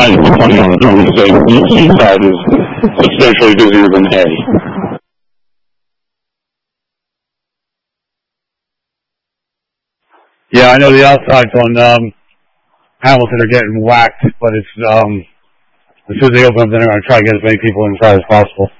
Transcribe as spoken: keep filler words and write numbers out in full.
kind of funny on the drum to say the east side is substantially busier than Hay. Yeah, I know the outsides on um, Hamilton are getting whacked, but it's um, as soon as they open up, then they're going to try to get as many people inside as possible.